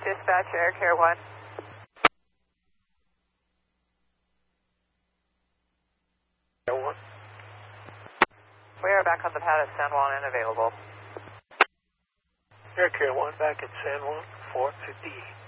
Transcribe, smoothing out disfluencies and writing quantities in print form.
dispatch, Air Care 1. Air 1. We are back on the pad at San Juan and available. Air Care 1 back at San Juan, 458.